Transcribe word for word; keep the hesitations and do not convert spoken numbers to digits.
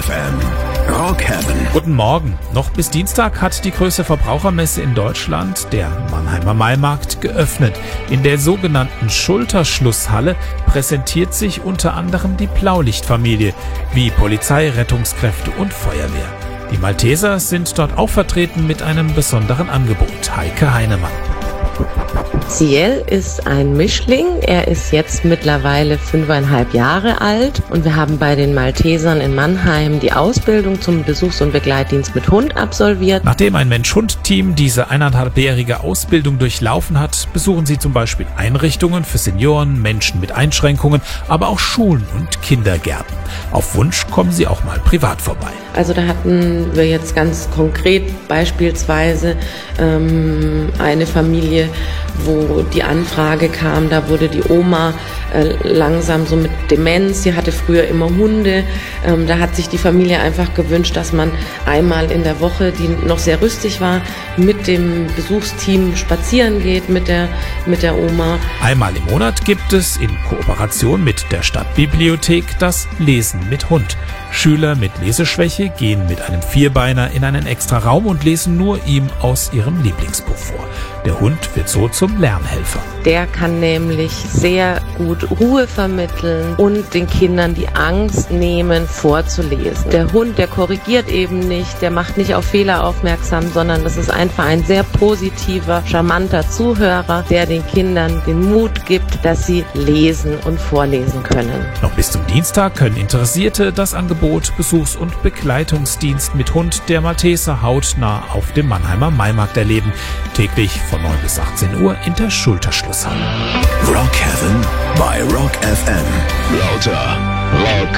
M. Rock Heaven. Guten Morgen. Noch bis Dienstag hat die größte Verbrauchermesse in Deutschland, der Mannheimer Maimarkt, geöffnet. In der sogenannten Schulterschlusshalle präsentiert sich unter anderem die Blaulichtfamilie, wie Polizei, Rettungskräfte und Feuerwehr. Die Malteser sind dort auch vertreten mit einem besonderen Angebot. Heike Heinemann. Ciel ist ein Mischling. Er ist jetzt mittlerweile fünfeinhalb Jahre alt und wir haben bei den Maltesern in Mannheim die Ausbildung zum Besuchs- und Begleitdienst mit Hund absolviert. Nachdem ein Mensch-Hund-Team diese eineinhalbjährige Ausbildung durchlaufen hat, besuchen sie zum Beispiel Einrichtungen für Senioren, Menschen mit Einschränkungen, aber auch Schulen und Kindergärten. Auf Wunsch kommen sie auch mal privat vorbei. Also da hatten wir jetzt ganz konkret beispielsweise ähm, eine Familie, wo die Anfrage kam, da wurde die Oma äh, langsam so mit Demenz, sie hatte früher immer Hunde, ähm, da hat sich die Familie einfach gewünscht, dass man einmal in der Woche, die noch sehr rüstig war, mit dem Besuchsteam spazieren geht, mit der, mit der Oma. Einmal im Monat gibt es in Kooperation mit der Stadtbibliothek das Lesen mit Hund. Schüler mit Leseschwäche gehen mit einem Vierbeiner in einen extra Raum und lesen nur ihm aus ihrem Lieblingsbuch vor. Der Hund wird so zum Lernhelfer. Der kann nämlich sehr gut Ruhe vermitteln und den Kindern die Angst nehmen, vorzulesen. Der Hund, der korrigiert eben nicht, der macht nicht auf Fehler aufmerksam, sondern das ist einfach ein sehr positiver, charmanter Zuhörer, der den Kindern den Mut gibt, dass sie lesen und vorlesen können. Noch bis zum Dienstag können Interessierte das Angebot Besuchs- und Begleitungsdienst mit Hund der Malteser hautnah auf dem Mannheimer Maimarkt erleben. Täglich von neun bis achtzehn Uhr in der Schulterschlusshalle. Rock Heaven bei Rock F M. Lauter Rock